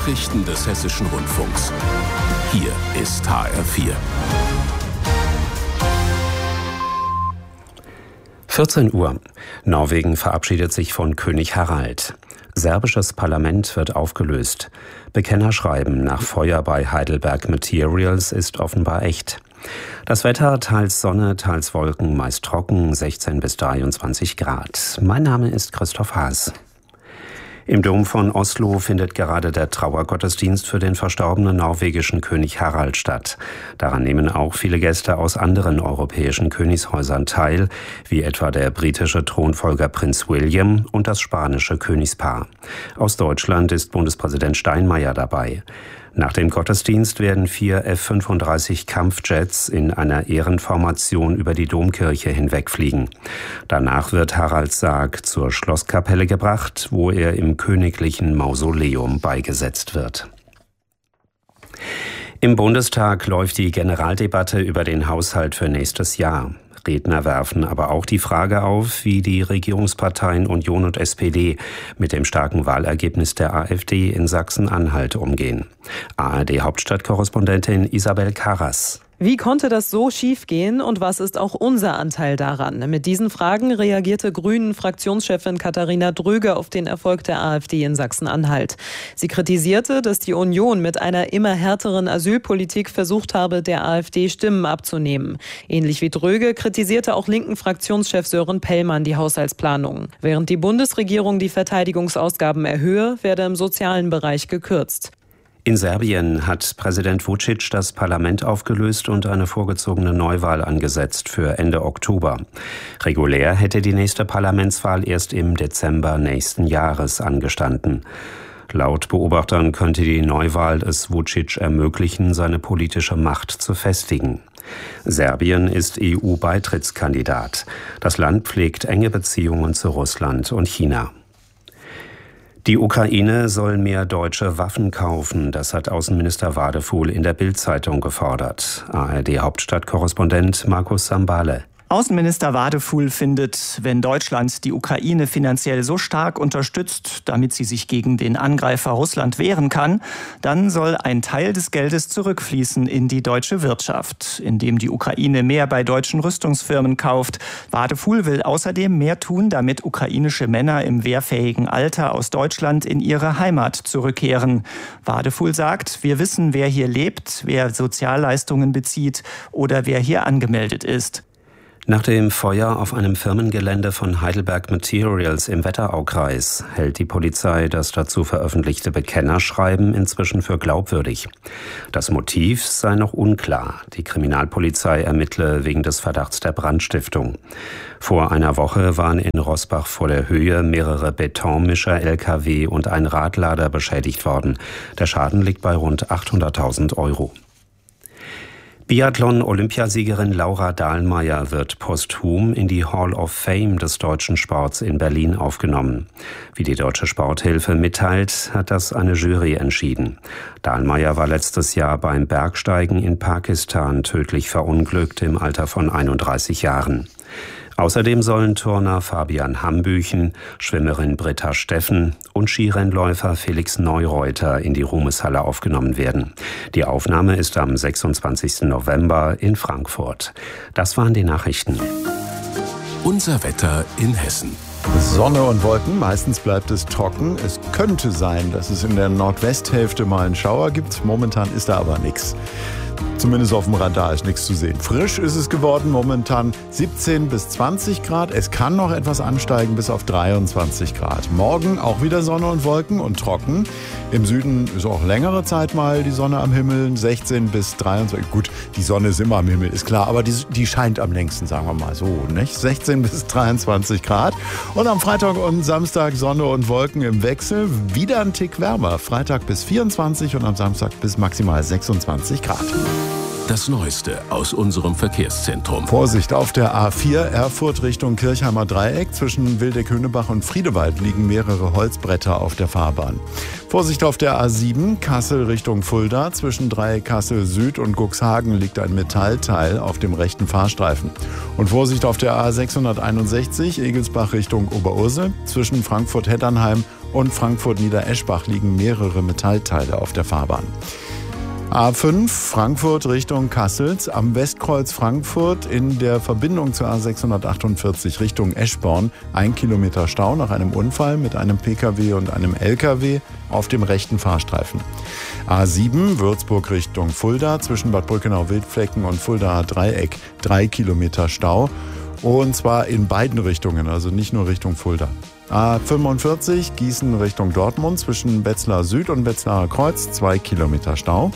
Nachrichten des Hessischen Rundfunks. Hier ist HR4. 14 Uhr. Norwegen verabschiedet sich von König Harald. Serbisches Parlament wird aufgelöst. Bekenner schreiben, nach Feuer bei Heidelberg Materials ist offenbar echt. Das Wetter, teils Sonne, teils Wolken, meist trocken, 16 bis 23 Grad. Mein Name ist Christoph Haas. Im Dom von Oslo findet gerade der Trauergottesdienst für den verstorbenen norwegischen König Harald statt. Daran nehmen auch viele Gäste aus anderen europäischen Königshäusern teil, wie etwa der britische Thronfolger Prinz William und das spanische Königspaar. Aus Deutschland ist Bundespräsident Steinmeier dabei. Nach dem Gottesdienst werden 4 F-35 Kampfjets in einer Ehrenformation über die Domkirche hinwegfliegen. Danach wird Haralds Sarg zur Schlosskapelle gebracht, wo er im königlichen Mausoleum beigesetzt wird. Im Bundestag läuft die Generaldebatte über den Haushalt für nächstes Jahr. Redner werfen aber auch die Frage auf, wie die Regierungsparteien Union und SPD mit dem starken Wahlergebnis der AfD in Sachsen-Anhalt umgehen. ARD-Hauptstadtkorrespondentin Isabel Karras. Wie konnte das so schiefgehen und was ist auch unser Anteil daran? Mit diesen Fragen reagierte Grünen-Fraktionschefin Katharina Dröge auf den Erfolg der AfD in Sachsen-Anhalt. Sie kritisierte, dass die Union mit einer immer härteren Asylpolitik versucht habe, der AfD Stimmen abzunehmen. Ähnlich wie Dröge kritisierte auch linken Fraktionschef Sören Pellmann die Haushaltsplanung. Während die Bundesregierung die Verteidigungsausgaben erhöhe, werde im sozialen Bereich gekürzt. In Serbien hat Präsident Vučić das Parlament aufgelöst und eine vorgezogene Neuwahl angesetzt für Ende Oktober. Regulär hätte die nächste Parlamentswahl erst im Dezember nächsten Jahres angestanden. Laut Beobachtern könnte die Neuwahl es Vučić ermöglichen, seine politische Macht zu festigen. Serbien ist EU-Beitrittskandidat. Das Land pflegt enge Beziehungen zu Russland und China. Die Ukraine soll mehr deutsche Waffen kaufen, das hat Außenminister Wadefuhl in der Bild-Zeitung gefordert. ARD-Hauptstadtkorrespondent Markus Sambale. Außenminister Wadefuhl findet, wenn Deutschland die Ukraine finanziell so stark unterstützt, damit sie sich gegen den Angreifer Russland wehren kann, dann soll ein Teil des Geldes zurückfließen in die deutsche Wirtschaft, indem die Ukraine mehr bei deutschen Rüstungsfirmen kauft. Wadefuhl will außerdem mehr tun, damit ukrainische Männer im wehrfähigen Alter aus Deutschland in ihre Heimat zurückkehren. Wadefuhl sagt, wir wissen, wer hier lebt, wer Sozialleistungen bezieht oder wer hier angemeldet ist. Nach dem Feuer auf einem Firmengelände von Heidelberg Materials im Wetteraukreis hält die Polizei das dazu veröffentlichte Bekennerschreiben inzwischen für glaubwürdig. Das Motiv sei noch unklar. Die Kriminalpolizei ermittle wegen des Verdachts der Brandstiftung. Vor einer Woche waren in Roßbach vor der Höhe mehrere Betonmischer-LKW und ein Radlader beschädigt worden. Der Schaden liegt bei rund 800.000 €. Biathlon-Olympiasiegerin Laura Dahlmeier wird posthum in die Hall of Fame des deutschen Sports in Berlin aufgenommen. Wie die Deutsche Sporthilfe mitteilt, hat das eine Jury entschieden. Dahlmeier war letztes Jahr beim Bergsteigen in Pakistan tödlich verunglückt im Alter von 31 Jahren. Außerdem sollen Turner Fabian Hambüchen, Schwimmerin Britta Steffen und Skirennläufer Felix Neureuter in die Ruhmeshalle aufgenommen werden. Die Aufnahme ist am 26. November in Frankfurt. Das waren die Nachrichten. Unser Wetter in Hessen. Sonne und Wolken, meistens bleibt es trocken. Es könnte sein, dass es in der Nordwesthälfte mal einen Schauer gibt. Momentan ist da aber nichts. Zumindest auf dem Radar ist nichts zu sehen. Frisch ist es geworden, momentan 17 bis 20 Grad. Es kann noch etwas ansteigen bis auf 23 Grad. Morgen auch wieder Sonne und Wolken und trocken. Im Süden ist auch längere Zeit mal die Sonne am Himmel, 16 bis 23. Gut, die Sonne ist immer am Himmel, ist klar, aber die scheint am längsten, sagen wir mal so, nicht? 16 bis 23 Grad. Und am Freitag und Samstag Sonne und Wolken im Wechsel. Wieder ein Tick wärmer. Freitag bis 24 und am Samstag bis maximal 26 Grad. Das Neueste aus unserem Verkehrszentrum. Vorsicht, auf der A4 Erfurt Richtung Kirchheimer Dreieck. Zwischen Wildeck-Höhnebach und Friedewald liegen mehrere Holzbretter auf der Fahrbahn. Vorsicht auf der A7 Kassel Richtung Fulda. Zwischen Dreieck Kassel Süd und Cuxhagen liegt ein Metallteil auf dem rechten Fahrstreifen. Und Vorsicht auf der A661 Egelsbach Richtung Oberursel. Zwischen Frankfurt-Heddernheim und Frankfurt-Niedereschbach liegen mehrere Metallteile auf der Fahrbahn. A5 Frankfurt Richtung Kassels, am Westkreuz Frankfurt in der Verbindung zur A648 Richtung Eschborn 1 Kilometer Stau nach einem Unfall mit einem Pkw und einem Lkw auf dem rechten Fahrstreifen. A7 Würzburg Richtung Fulda zwischen Bad Brückenau-Wildflecken und Fuldaer Dreieck 3 Kilometer Stau und zwar in beiden Richtungen, also nicht nur Richtung Fulda. A45 Gießen Richtung Dortmund zwischen Wetzlar Süd und Wetzlarer Kreuz 2 Kilometer Stau.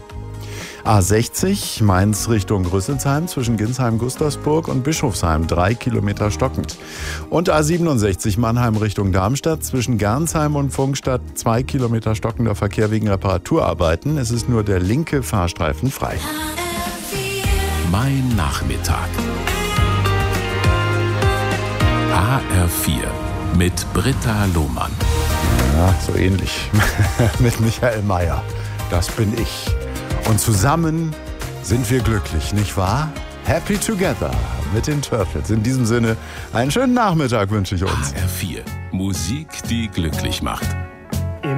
A60 Mainz Richtung Rüsselsheim zwischen Ginsheim-Gustavsburg und Bischofsheim 3 Kilometer stockend. Und A67 Mannheim Richtung Darmstadt zwischen Gernsheim und Pfungstadt 2 Kilometer stockender Verkehr wegen Reparaturarbeiten. Es ist nur der linke Fahrstreifen frei. Mein Nachmittag. HR4 mit Britta Lohmann. Ja, so ähnlich. Mit Michael Mayer. Das bin ich. Und zusammen sind wir glücklich, nicht wahr? Happy Together mit den Turtles. In diesem Sinne, einen schönen Nachmittag wünsche ich uns. HR4. Musik, die glücklich macht.